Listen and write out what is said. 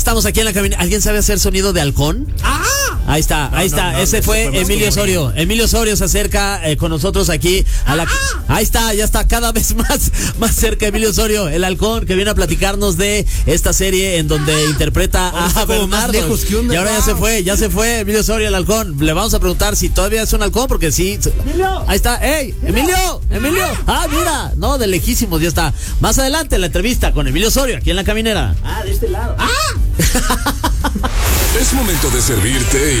Estamos aquí en la cabina. ¿Alguien sabe hacer sonido de halcón? ¡Ah! Ahí está, ahí está. Ese fue Emilio Osorio. Emilio Osorio se acerca con nosotros aquí a la... Ahí está, ya está cada vez más cerca Emilio Osorio, el halcón, que viene a platicarnos de esta serie en donde interpreta a Bernardo. Y ahora ya se fue Emilio Osorio, el halcón. Le vamos a preguntar si todavía es un halcón, porque sí. ¡Emilio! Ahí está. ¡Ey! ¡Emilio! ¡Emilio! ¡Ah, mira! No, de lejísimos ya está. Más adelante la entrevista con Emilio Osorio aquí en La Caminera. Ah, de este lado. ¡Ah! Es momento de servirte